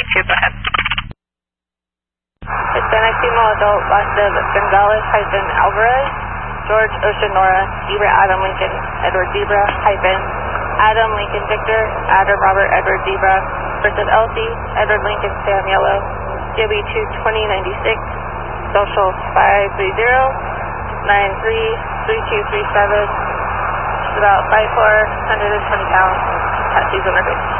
2, go ahead. Hispanic female adult, last of Gonzalez hyphen Alvarez, George Ocean Nora, Zebra Adam Lincoln, Edward Zebra hyphen Adam Lincoln Victor, Adam Robert Edward Zebra, versus Elsie, Edward Lincoln Sam Yellow, DOB 22096, social 530-933237, she's about 5'4", 120 pounds, tattoos on her face.